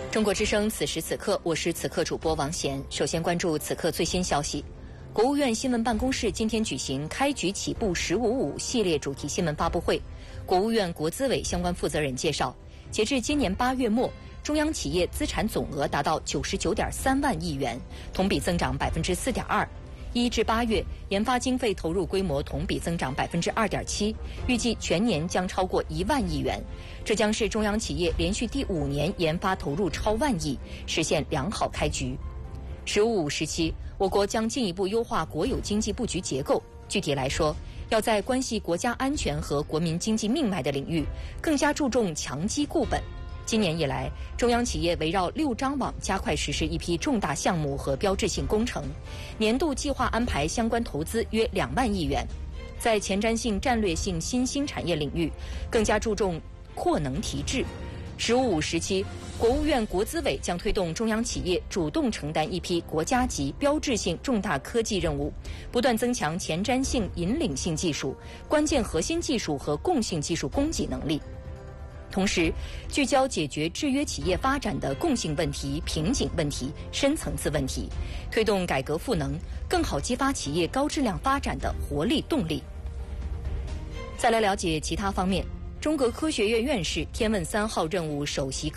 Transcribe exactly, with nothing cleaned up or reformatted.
中国之声，此时此刻，我是此刻主播王贤。首先关注此刻最新消息。国务院新闻办公室今天举行开局起步“十五五”系列主题新闻发布会。国务院国资委相关负责人介绍，截至今年八月末，中央企业资产总额达到九十九点三万亿元，同比增长百分之四点二。一至八月，研发经费投入规模同比增长百分之二点七，预计全年将超过一万亿元。这将是中央企业连续第五年研发投入超万亿，实现良好开局。十五五时期，我国将进一步优化国有经济布局结构。具体来说，要在关系国家安全和国民经济命脉的领域，更加注重强基固本。今年以来，中央企业围绕六张网加快实施一批重大项目和标志性工程，年度计划安排相关投资约两万亿元。在前瞻性、战略性新兴产业领域，更加注重扩能提质。十五五时期，国务院国资委将推动中央企业主动承担一批国家级标志性重大科技任务，不断增强前瞻性、引领性技术、关键核心技术和共性技术供给能力。同时，聚焦解决制约企业发展的共性问题、瓶颈问题、深层次问题，推动改革赋能，更好激发企业高质量发展的活力动力。再来了解其他方面，中国科学院院士天问三号任务首席科